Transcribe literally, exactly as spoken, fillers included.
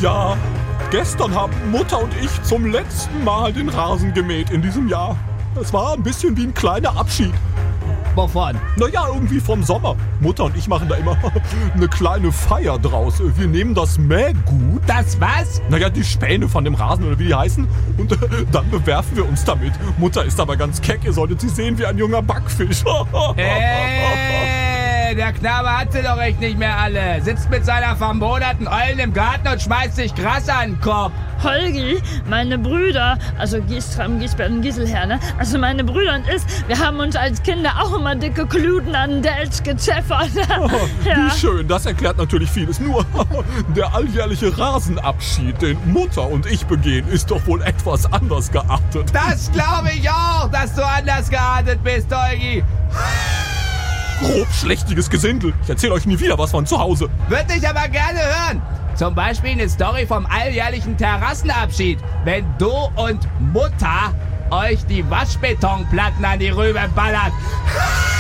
Ja, gestern haben Mutter und ich zum letzten Mal den Rasen gemäht in diesem Jahr. Das war ein bisschen wie ein kleiner Abschied. Wovon? Naja, irgendwie vom Sommer. Mutter und ich machen da immer eine kleine Feier draus. Wir nehmen das Mähgut. Das was? Naja, die Späne von dem Rasen oder wie die heißen. Und äh, dann bewerfen wir uns damit. Mutter ist aber ganz keck. Ihr solltet sie sehen wie ein junger Backfisch. Äh, der Knabe hat sie doch echt nicht mehr alle. Sitzt mit seiner vermoderten Eulen im Garten und schmeißt sich Gras an den Kopf. Holgi, meine Brüder, also Giestram, Giesbert und Gieselherr, ne? Also meine Brüder und ich, wir haben uns als Kinder auch immer dicke Kluten an den Delch gepfeffert. Oh, wie schön, das erklärt natürlich vieles. Nur der alljährliche Rasenabschied, den Mutter und ich begehen, ist doch wohl etwas anders geartet. Das glaube ich auch, dass du anders geartet bist, Holgi. Grobschlächtiges Gesindel. Ich erzähle euch nie wieder was von zu Hause. Würde ich aber gerne hören. Zum Beispiel eine Story vom alljährlichen Terrassenabschied. Wenn du und Mutter euch die Waschbetonplatten an die Rübe ballert.